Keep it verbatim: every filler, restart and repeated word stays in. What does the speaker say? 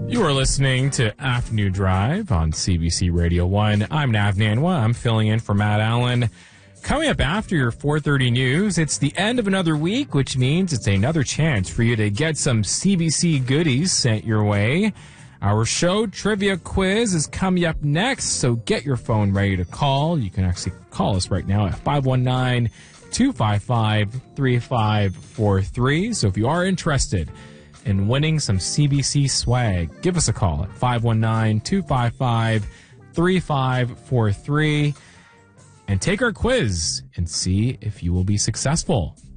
You are listening to Afternoon Drive on C B C Radio one. I'm Nav Nanwa. I'm filling in for Matt Allen. Coming up after your four thirty news, it's the end of another week, which means it's another chance for you to get some C B C goodies sent your way. Our show trivia quiz is coming up next, so get your phone ready to call. You can actually call us right now at five one nine, two five five, three five four three. So if you are interested in winning some C B C swag, give us a call at five one nine, two five five, three five four three and take our quiz and see if you will be successful.